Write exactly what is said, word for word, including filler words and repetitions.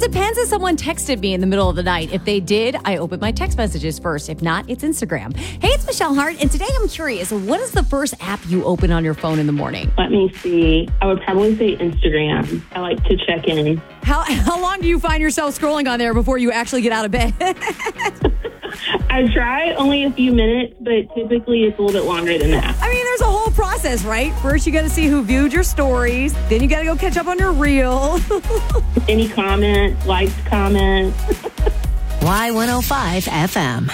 depends if someone texted me in the middle of the night. If they did, I open my text messages first. If not, it's Instagram. Hey, it's Michelle Hart, and today I'm curious, what is the first app you open on your phone in the morning? Let me see. I would probably say Instagram. I like to check in. How how long do you find yourself scrolling on there before you actually get out of bed? I try only a few minutes, but typically it's a little bit longer than that. I mean, there's a whole process, right? First, you got to see who viewed your stories. Then you got to go catch up on your reel. Any comments, liked comments. Y one oh five F M.